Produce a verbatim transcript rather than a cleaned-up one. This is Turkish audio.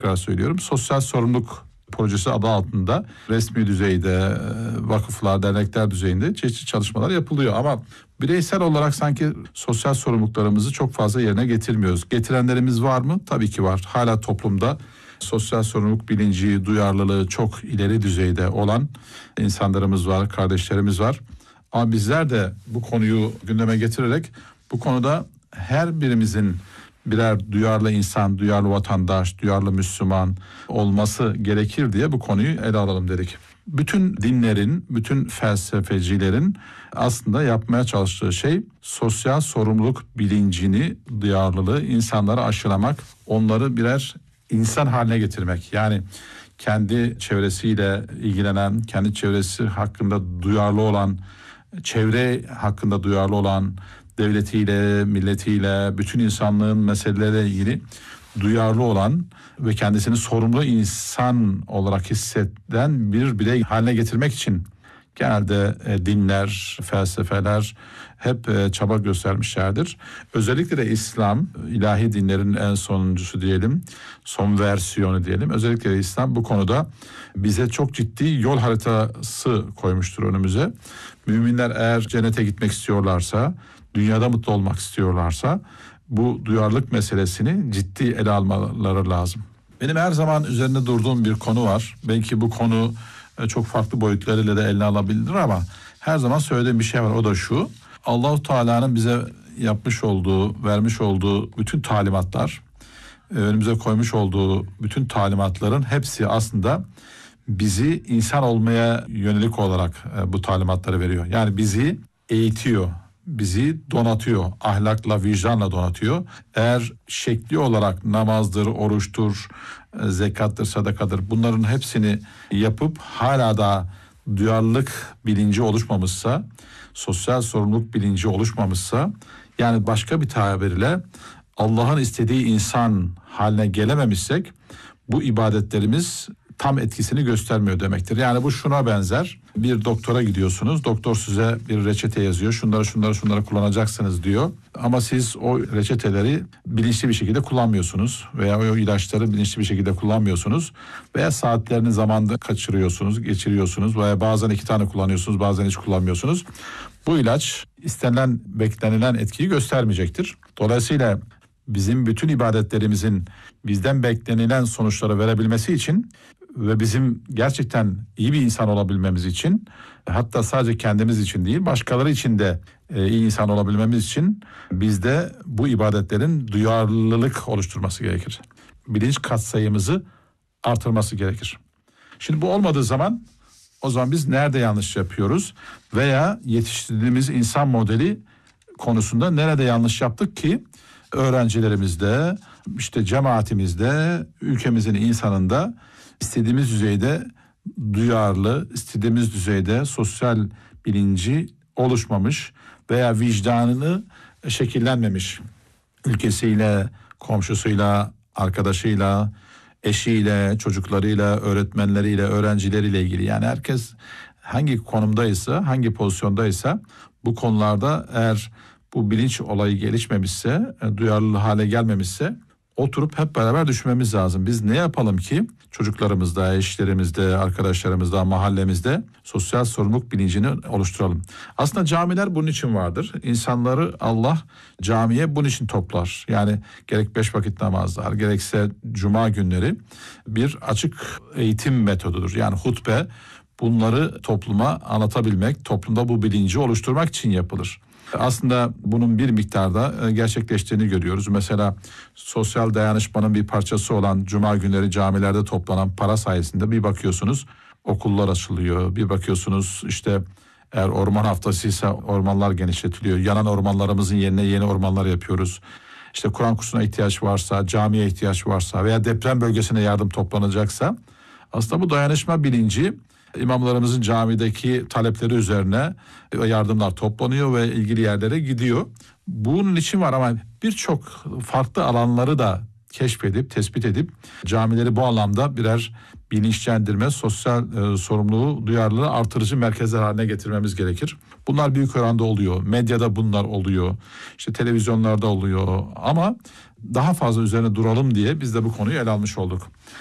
tekrar söylüyorum. Sosyal sorumluluk projesi adı altında resmi düzeyde, vakıflar, dernekler düzeyinde çeşitli çalışmalar yapılıyor. Ama bireysel olarak sanki sosyal sorumluluklarımızı çok fazla yerine getirmiyoruz. Getirenlerimiz var mı? Tabii ki var. Hala toplumda sosyal sorumluluk bilinci, duyarlılığı çok ileri düzeyde olan insanlarımız var, kardeşlerimiz var. Ama bizler de bu konuyu gündeme getirerek bu konuda her birimizin birer duyarlı insan, duyarlı vatandaş, duyarlı Müslüman olması gerekir diye bu konuyu ele alalım dedik. Bütün dinlerin, bütün felsefecilerin aslında yapmaya çalıştığı şey sosyal sorumluluk bilincini, duyarlılığı insanlara aşılamak, onları birer insan haline getirmek. Yani kendi çevresiyle ilgilenen, kendi çevresi hakkında duyarlı olan, çevre hakkında duyarlı olan, devletiyle, milletiyle, bütün insanlığın meseleleriyle ilgili duyarlı olan ve kendisini sorumlu insan olarak hisseden bir birey haline getirmek için genelde e, dinler, felsefeler hep e, çaba göstermişlerdir. Özellikle de İslam, ilahi dinlerin en sonuncusu diyelim, son versiyonu diyelim. Özellikle de İslam bu konuda bize çok ciddi yol haritası koymuştur önümüze. Müminler eğer cennete gitmek istiyorlarsa, dünyada mutlu olmak istiyorlarsa bu duyarlılık meselesini ciddi ele almaları lazım. Benim her zaman üzerinde durduğum bir konu var. Belki bu konu çok farklı boyutlarıyla da eline alabilir ama her zaman söylediğim bir şey var. O da şu: Allah-u Teala'nın bize yapmış olduğu, vermiş olduğu bütün talimatlar, önümüze koymuş olduğu bütün talimatların hepsi aslında bizi insan olmaya yönelik olarak bu talimatları veriyor. Yani bizi eğitiyor, bizi donatıyor, ahlakla, vicdanla donatıyor. Eğer şekli olarak namazdır, oruçtur, zekattır, sadakadır, bunların hepsini yapıp hala da duyarlılık bilinci oluşmamışsa, sosyal sorumluluk bilinci oluşmamışsa, yani başka bir tabirle Allah'ın istediği insan haline gelememişsek bu ibadetlerimiz tam etkisini göstermiyor demektir. Yani bu şuna benzer: bir doktora gidiyorsunuz, doktor size bir reçete yazıyor, şunları şunları şunları kullanacaksınız diyor. Ama siz o reçeteleri bilinçli bir şekilde kullanmıyorsunuz veya o ilaçları bilinçli bir şekilde kullanmıyorsunuz veya saatlerini zamanda kaçırıyorsunuz, geçiriyorsunuz veya bazen iki tane kullanıyorsunuz, bazen hiç kullanmıyorsunuz. Bu ilaç istenilen, beklenilen etkiyi göstermeyecektir. Dolayısıyla bizim bütün ibadetlerimizin bizden beklenilen sonuçları verebilmesi için ve bizim gerçekten iyi bir insan olabilmemiz için, hatta sadece kendimiz için değil, başkaları için de e, iyi insan olabilmemiz için bizde bu ibadetlerin duyarlılık oluşturması gerekir. Bilinç katsayımızı artırması gerekir. Şimdi bu olmadığı zaman o zaman biz nerede yanlış yapıyoruz veya yetiştirdiğimiz insan modeli konusunda nerede yanlış yaptık ki öğrencilerimizde, işte cemaatimizde, ülkemizin insanında istediğimiz düzeyde duyarlı, istediğimiz düzeyde sosyal bilinci oluşmamış veya vicdanını şekillenmemiş. Ülkesiyle, komşusuyla, arkadaşıyla, eşiyle, çocuklarıyla, öğretmenleriyle, öğrencileriyle ilgili. Yani herkes hangi konumdaysa, hangi pozisyondaysa bu konularda eğer bu bilinç olayı gelişmemişse, duyarlı hale gelmemişse oturup hep beraber düşünmemiz lazım. Biz ne yapalım ki çocuklarımızda, eşlerimizde, arkadaşlarımızda, mahallemizde sosyal sorumluluk bilincini oluşturalım. Aslında camiler bunun için vardır. İnsanları Allah camiye bunun için toplar. Yani gerek beş vakit namazlar, gerekse cuma günleri bir açık eğitim metodudur. Yani hutbe bunları topluma anlatabilmek, toplumda bu bilinci oluşturmak için yapılır. Aslında bunun bir miktarda gerçekleştiğini görüyoruz. Mesela sosyal dayanışmanın bir parçası olan cuma günleri camilerde toplanan para sayesinde bir bakıyorsunuz okullar açılıyor. Bir bakıyorsunuz işte eğer orman haftasıysa ormanlar genişletiliyor. Yanan ormanlarımızın yerine yeni ormanlar yapıyoruz. İşte Kur'an kursuna ihtiyaç varsa, camiye ihtiyaç varsa veya deprem bölgesine yardım toplanacaksa aslında bu dayanışma bilinci İmamlarımızın camideki talepleri üzerine yardımlar toplanıyor ve ilgili yerlere gidiyor. Bunun için var ama birçok farklı alanları da keşfedip, tespit edip camileri bu anlamda birer bilinçlendirme, sosyal e, sorumluluğu, duyarlılığı artırıcı merkezler haline getirmemiz gerekir. Bunlar büyük oranda oluyor. Medyada bunlar oluyor. İşte televizyonlarda oluyor. Ama daha fazla üzerine duralım diye biz de bu konuyu ele almış olduk.